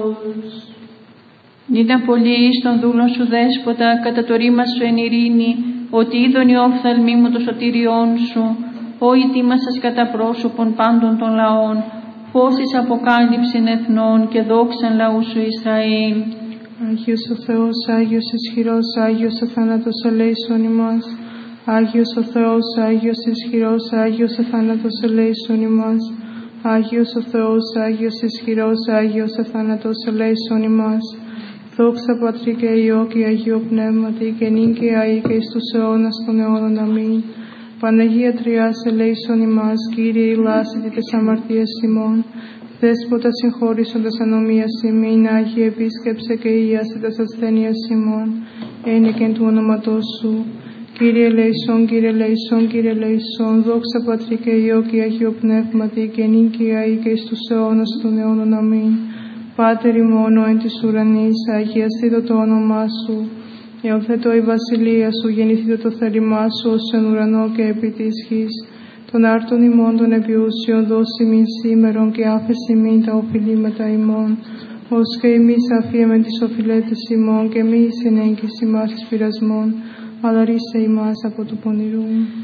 όλους. Νίνα πολύ εις των δούλων σου δέσποτα, κατά το ρήμα σου εν ειρήνη, ότι είδον η όφθαλμή μου το σωτήριόν σου, ό ετοίμασας κατά πρόσωπον πάντων των λαών, φώσεις αποκάλυψην εθνών και δόξαν λαού σου Ισραήλ. Άγιος ο Θεός, Άγιος ισχυρός, Άγιος ο θάνατος ελέησον ημάς. Άγιος ο Θεός, Άγιος ισχυρός, Άγιος ο θάνατος ελέησον ημάς. Άγιος ο Θεός, Άγιος ισχυρός, Άγιος ο θάνατος ελέησον ημάς. Δόξα Πατρί και Υιό και Αγίο Πνεύματι, και νυν και αεί και εις τους αιώνας των αιώνων. Αμήν. Παναγία Τριάς ελέησον ημάς, Κύριε ηλάσητη τες αμαρτίες ημών. Δέσποτα συγχώρησον ανομίας ημίν, Άγιε επίσκεψε και ίασε τες ασθένειες ημών. Ένικεν του όνοματός σου. Κύριε ελέησον, Κύριε ελέησον, Κύριε ελέησον. Δόξα Πατρί και Υιό και Αγίο Πνεύματι, και νυν και αεί και εις τους αιώνας των αιώνων. Αμήν. Πάτερ ημών εν της ουρανής, αγιαστήτω το όνομά σου. Εωθέτω η βασιλεία σου, γεννηθήτω το θέλημά σου, ως εν ουρανό και επί της γης. Των άρτων ημών των επιούσιων δώσει μην σήμερον, και άφεση μην τα οφειλήματα ημών. Ως και εμείς αφίεμεν τις οφειλέτες ημών, και μη εις εν έγκυς ημάς εις πειρασμών, αλλά ρίσε ημάς από του πονηρού.